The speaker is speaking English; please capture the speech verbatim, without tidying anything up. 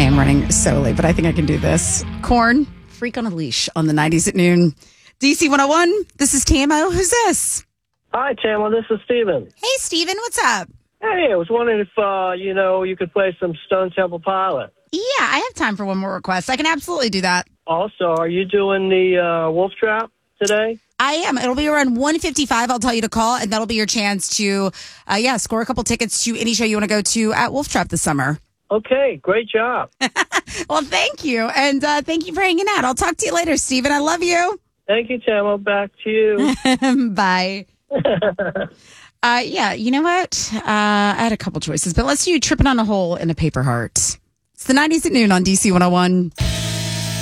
am running solely, but I think I can do this. Korn, Freak on a Leash on the nineties at noon. D C one oh one, this is Tamo. Who's this? Hi, Tamla. This is Steven. Hey, Steven, what's up? Hey, I was wondering if, uh, you know, you could play some Stone Temple Pilot. Yeah, I have time for one more request. I can absolutely do that. Also, are you doing the uh, Wolf Trap today? I am. It'll be around one fifty-five. I'll tell you to call, and that'll be your chance to, uh, yeah, score a couple tickets to any show you want to go to at Wolf Trap this summer. Okay, great job. Well, thank you, and uh, thank you for hanging out. I'll talk to you later, Steven. I love you. Thank you, Tamla. Back to you. Bye. uh, yeah, you know what? Uh, I had a couple choices, but let's do Tripping on a Hole in a Paper Heart. It's the nineties at noon on D C one oh one.